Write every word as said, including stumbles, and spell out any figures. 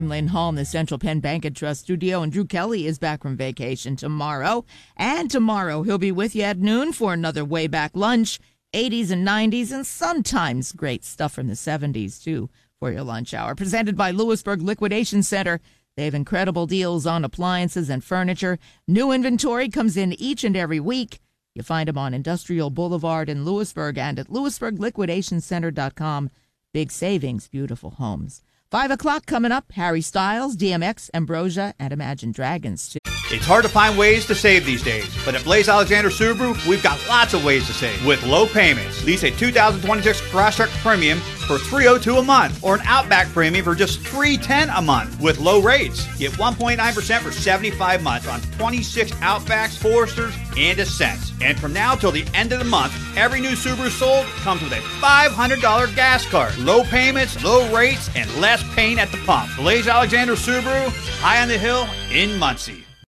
Lynn Hall in the Central Penn Bank and Trust studio, and Drew Kelly is back from vacation tomorrow. And tomorrow he'll be with you at noon for another Way Back Lunch, eighties and nineties, and sometimes great stuff from the seventies, too, for your lunch hour. Presented by Lewisburg Liquidation Center. They have incredible deals on appliances and furniture. New inventory comes in each and every week. You find them on Industrial Boulevard in Lewisburg and at lewisburg liquidation center dot com. Big savings, beautiful homes. Five o'clock coming up, Harry Styles, D M X, Ambrosia, and Imagine Dragons, too. It's hard to find ways to save these days, but at Blaze Alexander Subaru, we've got lots of ways to save. With low payments, lease a two thousand twenty-six Crosstrek Premium for three hundred two dollars a month, or an Outback Premium for just three hundred ten dollars a month. With low rates, get one point nine percent for seventy-five months on twenty-six Outbacks, Foresters, and Ascents. And from now till the end of the month, every new Subaru sold comes with a five hundred dollars gas card. Low payments, low rates, and less pain at the pump. Blaze Alexander Subaru, high on the hill in Muncie.